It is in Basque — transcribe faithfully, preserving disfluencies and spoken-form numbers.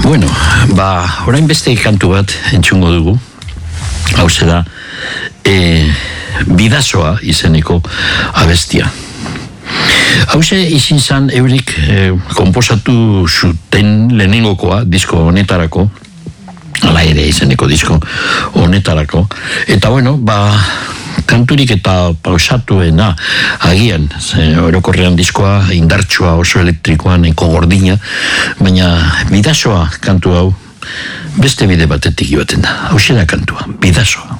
Bueno, ba, orain beste kantu bat entzungo dugu. Hau da, e, bidazoa izeneko abestia. Hauze izin zan eurik e, komposatu zuten lehenengokoa, disko honetarako, ala ere izeneko disko honetarako, eta bueno, ba, kanturik eta pausatuena agian, ze, orokorrean diskoa indartsua oso elektrikoa, nahiko gordina, baina bidazoa kantu hau beste bide batetik joaten da. Hauze da kantua, bidazoa.